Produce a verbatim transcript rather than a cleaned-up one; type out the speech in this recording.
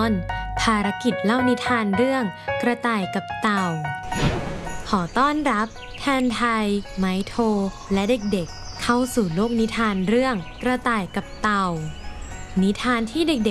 อนภารกิจเล่านิทานเรื่องกระต่ายกับเต่าขอต้อนรับแทนไทยไมโทและเด็กๆเข้าสู่โลกนิทานเรื่องกระต่ายกับเต่านิทานที่เด็กๆ